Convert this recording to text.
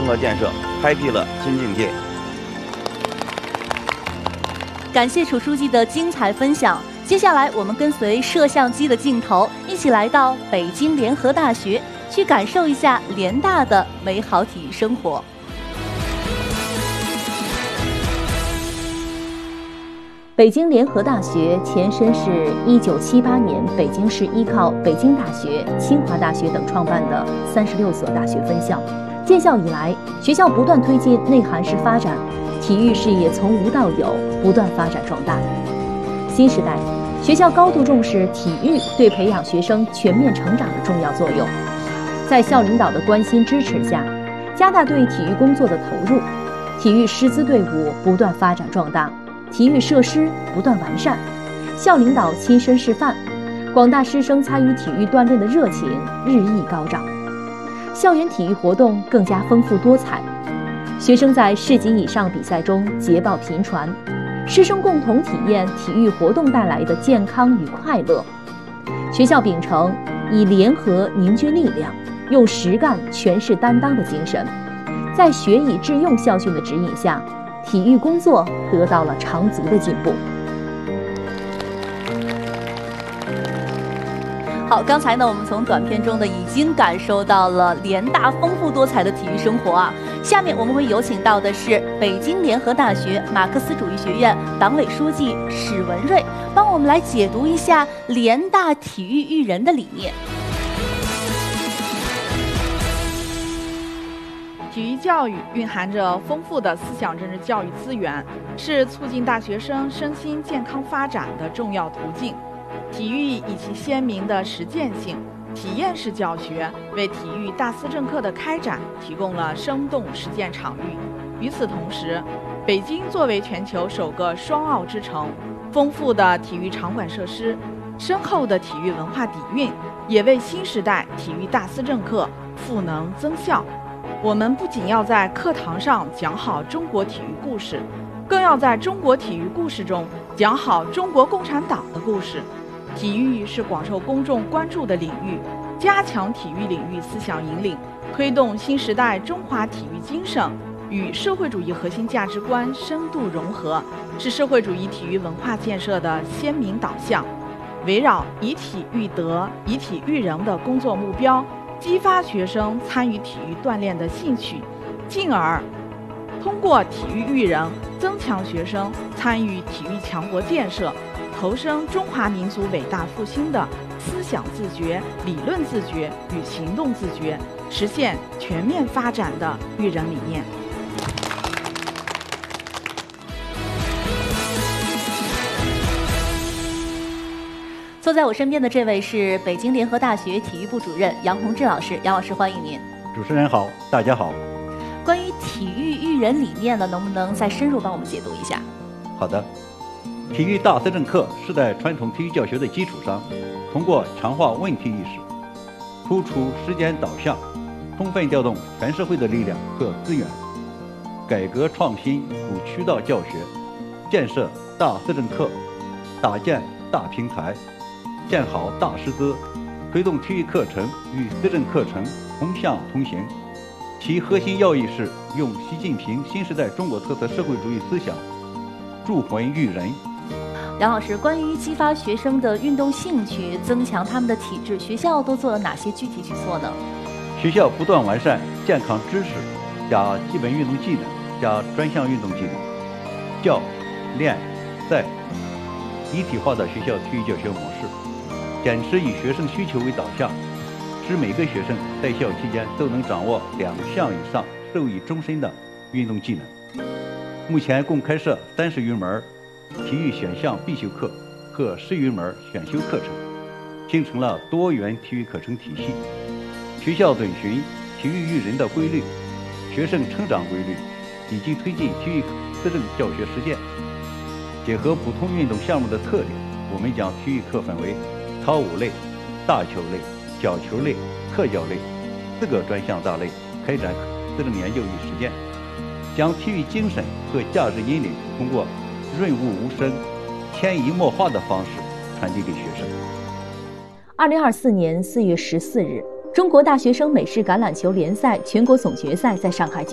额建设开辟了新境界。 感谢楚书记的精彩分享。接下来，我们跟随摄像机的镜头，一起来到北京联合大学，去感受一下联大的美好体育生活。北京联合大学前身是1978年北京市依靠北京大学、清华大学等创办的36所大学分校。建校以来，学校不断推进内涵式发展，体育事业从无到有，不断发展壮大。新时代，学校高度重视体育对培养学生全面成长的重要作用。在校领导的关心支持下，加大对体育工作的投入，体育师资队伍不断发展壮大，体育设施不断完善，校领导亲身示范，广大师生参与体育锻炼的热情日益高涨，校园体育活动更加丰富多彩，学生在市级以上比赛中捷报频传，师生共同体验体育活动带来的健康与快乐。学校秉承以联合凝聚力量，用实干诠释担当的精神，在学以致用校训的指引下，体育工作得到了长足的进步。好，刚才呢，我们从短片中呢已经感受到了联大丰富多彩的体育生活啊。下面我们会有请到的是北京联合大学马克思主义学院党委书记史文瑞，帮我们来解读一下联大体育育人的理念。 体育教育蕴含着丰富的思想政治教育资源，是促进大学生身心健康发展的重要途径。体育以其鲜明的实践性、体验式教学，为体育大思政课的开展提供了生动实践场域。与此同时，北京作为全球首个双奥之城，丰富的体育场馆设施、深厚的体育文化底蕴，也为新时代体育大思政课赋能增效。我们不仅要在课堂上讲好中国体育故事，更要在中国体育故事中讲好中国共产党的故事。体育是广受公众关注的领域，加强体育领域思想引领，推动新时代中华体育精神与社会主义核心价值观深度融合，是社会主义体育文化建设的鲜明导向。围绕以体育德、以体育人的工作目标，激发学生参与体育锻炼的兴趣，进而通过体育育人，增强学生参与体育强国建设，投身中华民族伟大复兴的思想自觉、理论自觉与行动自觉，实现全面发展的育人理念。 坐在我身边的这位是北京联合大学体育部主任杨洪志老师，杨老师欢迎您。 主持人好，大家好。 关于体育育人理念呢，能不能再深入帮我们解读一下？ 好的。体育大思政课是在传统体育教学的基础上，通过强化问题意识、突出实践导向，充分调动全社会的力量和资源，改革创新古渠道教学，建设大思政课，搭建大平台，建好大师资，推动体育课程与思政课程同向同行。其核心要义是用习近平新时代中国特色社会主义思想铸魂育人。 杨老师，关于激发学生的运动兴趣，增强他们的体质，学校都做了哪些具体举措呢？ 学校不断完善健康知识加基本运动技能加专项运动技能，教、练、赛一体化的学校体育教学模式，坚持以学生需求为导向，使每个学生在校期间都能掌握2项以上受益终身的运动技能。目前共开设30余门体育选项必修课和10余门选修课程，形成了多元体育课程体系。学校遵循体育育人的规律、学生成长规律，以及推进体育思政教学实践。结合不同运动项目的特点，我们将体育课分为操舞类、大球类、角球类、特教类4个专项大类，开展思政研究与实践，将体育精神和价值引领通过润物无声、潜移默化的方式传递给学生。 2024年4月14日，中国大学生美式橄榄球联赛全国总决赛在上海举